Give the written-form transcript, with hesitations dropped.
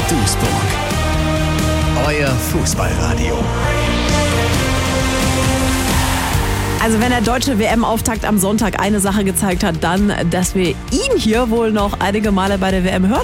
Duisburg. Euer Fußballradio. Also wenn der deutsche WM-Auftakt am Sonntag eine Sache gezeigt hat, dann, dass wir ihn hier wohl noch einige Male bei der WM hören